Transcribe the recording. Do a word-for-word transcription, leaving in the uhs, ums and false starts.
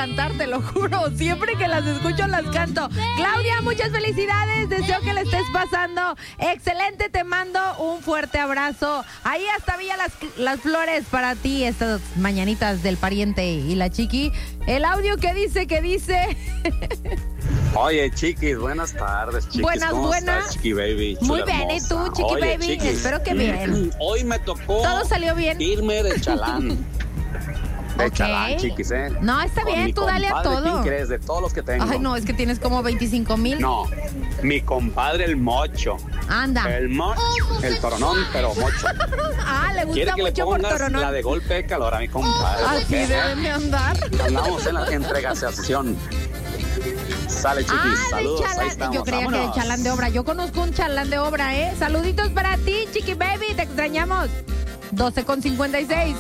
cantar, te lo juro. Siempre que las escucho las canto. Claudia, muchas felicidades. Deseo que le estés pasando excelente. Te mando un fuerte abrazo. Ahí hasta Villa las, las Flores para ti, estas mañanitas del pariente y la chiqui. El audio que dice, que dice... Oye, chiquis, buenas tardes, chiquis. Buenas, ¿Cómo buenas. estás, chiqui baby? Chula Muy bien, hermosa. ¿y tú, chiqui Oye, baby? chiquis, Espero que bien. Hoy me tocó ¿Todo salió bien? irme de chalán. De Ok. chalán, chiquis, ¿eh? No, está Con bien, mi tú dale a compadre, todo. ¿quién crees? De todos los que tengo. Ay, no, es que tienes como veinticinco mil. No, mi compadre el mocho. Anda. El mocho, el toronón, pero mocho. Ah, le Quiere gusta que le mucho por pongas Toronón. la de golpe de calor a mi compadre. Así ¿ok? deben de andar. Andamos en la entregación. Sale, chiquis, Ah, del saludos, ahí chalán. estamos. Yo creía que vámonos. del chalán de obra. Yo conozco un chalán de obra, ¿eh? Saluditos para ti, chiqui baby. Te extrañamos. doce con cincuenta y seis.